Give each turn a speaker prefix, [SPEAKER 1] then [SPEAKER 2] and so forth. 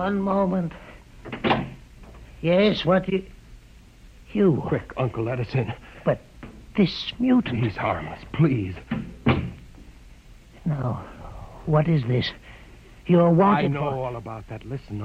[SPEAKER 1] One moment. Yes, what you...
[SPEAKER 2] Quick, Uncle, let us in.
[SPEAKER 1] But this mutant...
[SPEAKER 2] He's harmless, please.
[SPEAKER 1] Now, what is this? You're wanted
[SPEAKER 2] I know
[SPEAKER 1] for...
[SPEAKER 2] all about that. Listen,